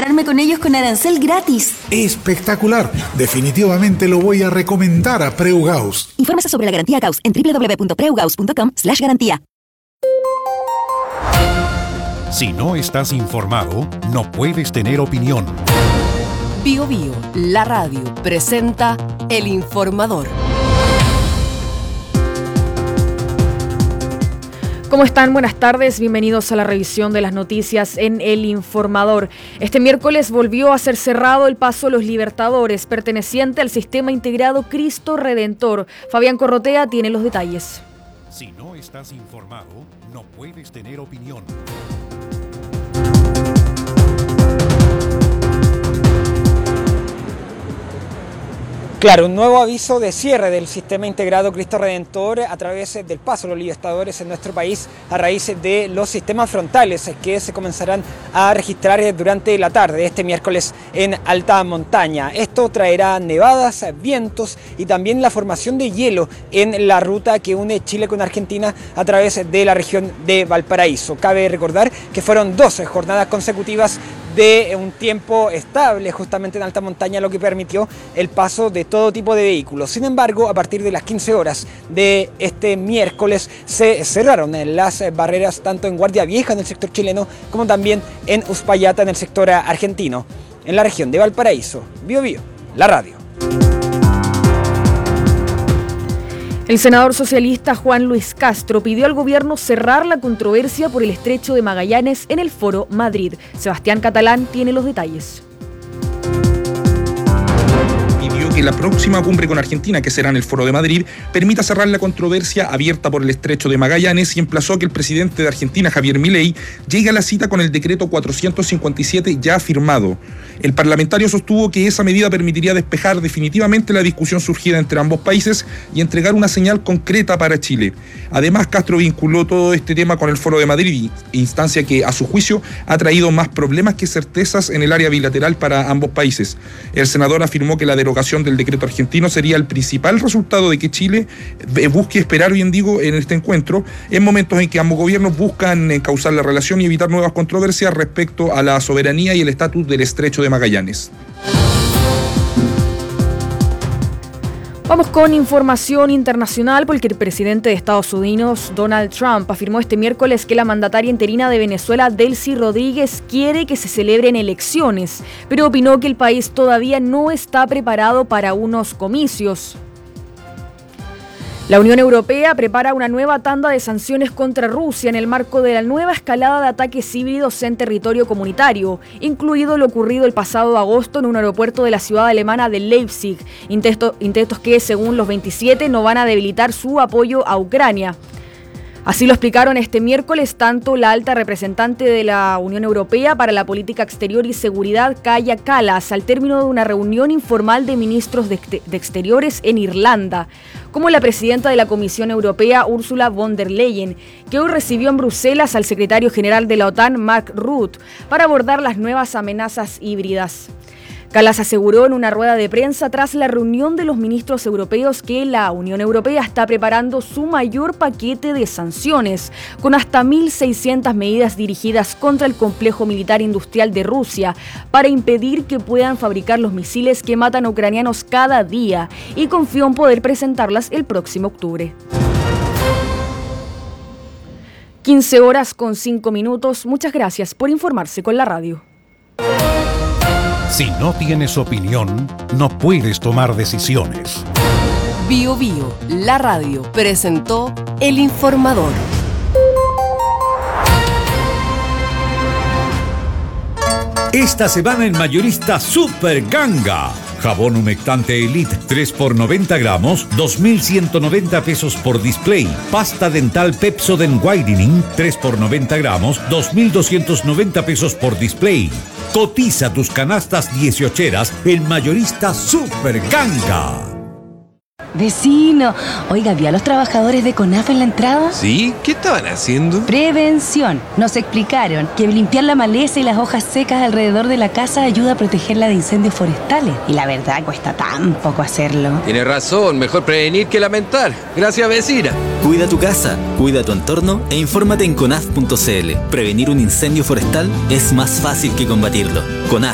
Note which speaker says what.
Speaker 1: comprarme con ellos con arancel gratis.
Speaker 2: ¡Espectacular! Definitivamente lo voy a recomendar a Preugaus.
Speaker 1: Infórmese sobre la garantía Gauss en www.preugaus.com/garantía.
Speaker 3: Si no estás informado, no puedes tener opinión.
Speaker 4: Bio Bio, la radio, presenta El Informador.
Speaker 5: ¿Cómo están? Buenas tardes, bienvenidos a la revisión de las noticias en El Informador. Este miércoles volvió a ser cerrado el Paso Los Libertadores, perteneciente al Sistema Integrado Cristo Redentor. Fabián Corrotea tiene los detalles.
Speaker 3: Si no estás informado, no puedes tener opinión.
Speaker 6: Claro, un nuevo aviso de cierre del Sistema Integrado Cristo Redentor a través del Paso Los Libertadores en nuestro país a raíz de los sistemas frontales que se comenzarán a registrar durante la tarde de este miércoles en alta montaña. Esto traerá nevadas, vientos y también la formación de hielo en la ruta que une Chile con Argentina a través de la región de Valparaíso. Cabe recordar que fueron 12 jornadas consecutivas de un tiempo estable justamente en alta montaña, lo que permitió el paso de todo tipo de vehículos. Sin embargo, a partir de las 15 horas de este miércoles se cerraron las barreras tanto en Guardia Vieja en el sector chileno como también en Uspallata en el sector argentino. En la región de Valparaíso, Bio Bio, la radio.
Speaker 5: El senador socialista Juan Luis Castro pidió al gobierno cerrar la controversia por el Estrecho de Magallanes en el Foro Madrid. Sebastián Catalán tiene los detalles.
Speaker 7: Pidió que la próxima cumbre con Argentina, que será en el Foro de Madrid, permita cerrar la controversia abierta por el Estrecho de Magallanes y emplazó a que el presidente de Argentina, Javier Milei, llegue a la cita con el decreto 457 ya firmado. El parlamentario sostuvo que esa medida permitiría despejar definitivamente la discusión surgida entre ambos países y entregar una señal concreta para Chile. Además, Castro vinculó todo este tema con el Foro de Madrid, instancia que, a su juicio, ha traído más problemas que certezas en el área bilateral para ambos países. El senador afirmó que la derogación del decreto argentino sería el principal resultado de que Chile busque esperar, bien digo, en este encuentro, en momentos en que ambos gobiernos buscan encauzar la relación y evitar nuevas controversias respecto a la soberanía y el estatus del Estrecho de Magallanes.
Speaker 5: Vamos con información internacional porque el presidente de Estados Unidos, Donald Trump, afirmó este miércoles que la mandataria interina de Venezuela, Delcy Rodríguez, quiere que se celebren elecciones, pero opinó que el país todavía no está preparado para unos comicios. La Unión Europea prepara una nueva tanda de sanciones contra Rusia en el marco de la nueva escalada de ataques híbridos en territorio comunitario, incluido lo ocurrido el pasado agosto en un aeropuerto de la ciudad alemana de Leipzig, intentos que, según los 27, no van a debilitar su apoyo a Ucrania. Así lo explicaron este miércoles tanto la alta representante de la Unión Europea para la Política Exterior y Seguridad, Kaja Kallas, al término de una reunión informal de ministros de Exteriores en Irlanda, como la presidenta de la Comisión Europea, Ursula von der Leyen, que hoy recibió en Bruselas al secretario general de la OTAN, Mark Rutte, para abordar las nuevas amenazas híbridas. Kallas aseguró en una rueda de prensa tras la reunión de los ministros europeos que la Unión Europea está preparando su mayor paquete de sanciones, con hasta 1.600 medidas dirigidas contra el complejo militar industrial de Rusia para impedir que puedan fabricar los misiles que matan a ucranianos cada día, y confió en poder presentarlas el próximo octubre. 15 horas con 5 minutos. Muchas gracias por informarse con la radio.
Speaker 3: Si no tienes opinión, no puedes tomar decisiones.
Speaker 4: Bio Bio, la radio, presentó El Informador.
Speaker 8: Esta semana en Mayorista Super Ganga. Jabón humectante Elite 3 por 90 gramos, 2.190 pesos por display. Pasta dental Pepsodent Whitening 3 por 90 gramos, 2.290 pesos por display. Cotiza tus canastas 18eras en Mayorista Super Ganga.
Speaker 9: Vecino, oiga, ¿vio a los trabajadores de CONAF en la entrada?
Speaker 10: ¿Sí? ¿Qué estaban haciendo?
Speaker 9: Prevención. Nos explicaron que limpiar la maleza y las hojas secas alrededor de la casa ayuda a protegerla de incendios forestales. Y la verdad, cuesta tan poco hacerlo.
Speaker 10: Tiene razón, mejor prevenir que lamentar. Gracias, vecina.
Speaker 11: Cuida tu casa, cuida tu entorno e infórmate en conaf.cl. Prevenir un incendio forestal es más fácil que combatirlo. CONAF.